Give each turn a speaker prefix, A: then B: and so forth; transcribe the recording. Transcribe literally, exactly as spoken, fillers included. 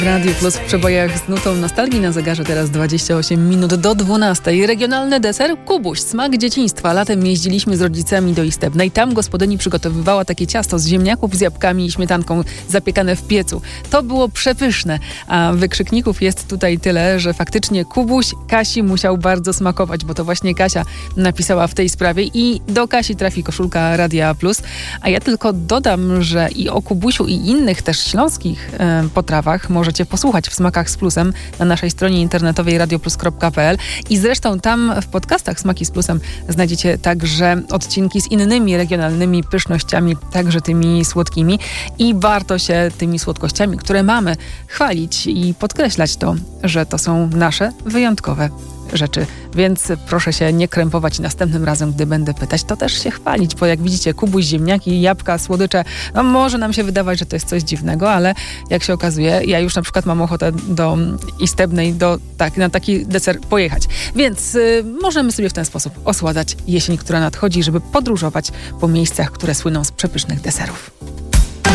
A: Radio Plus w przebojach z nutą nostalgii na zegarze teraz dwadzieścia osiem minut do dwunastej. Regionalny deser Kubuś, smak dzieciństwa. Latem jeździliśmy z rodzicami do Istebnej. Tam gospodyni przygotowywała takie ciasto z ziemniaków z jabłkami i śmietanką zapiekane w piecu. To było przepyszne, a wykrzykników jest tutaj tyle, że faktycznie Kubuś Kasi musiał bardzo smakować, bo to właśnie Kasia napisała w tej sprawie i do Kasi trafi koszulka Radia Plus. A ja tylko dodam, że i o Kubusiu i innych też śląskich e, potrawach możecie posłuchać w Smakach z Plusem na naszej stronie internetowej radioplus kropka pe el i zresztą tam w podcastach Smaki z Plusem znajdziecie także odcinki z innymi regionalnymi pysznościami, także tymi słodkimi i warto się tymi słodkościami, które mamy, chwalić i podkreślać to, że to są nasze wyjątkowe rzeczy, więc proszę się nie krępować następnym razem, gdy będę pytać, to też się chwalić, bo jak widzicie, kubuś, ziemniaki, jabłka, słodycze, no może nam się wydawać, że to jest coś dziwnego, ale jak się okazuje, ja już na przykład mam ochotę do Istebnej, do, tak, na taki deser pojechać. Więc y, możemy sobie w ten sposób osładać jesień, która nadchodzi, żeby podróżować po miejscach, które słyną z przepysznych deserów.